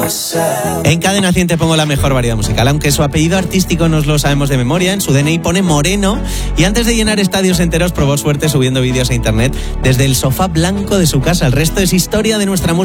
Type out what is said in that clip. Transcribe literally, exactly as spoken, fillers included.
En Cadena cien te pongo la mejor variedad musical, aunque su apellido artístico nos lo sabemos de memoria. En su D N I pone Moreno y antes de llenar estadios enteros probó suerte subiendo vídeos a internet desde el sofá blanco de su casa. El resto es historia de nuestra música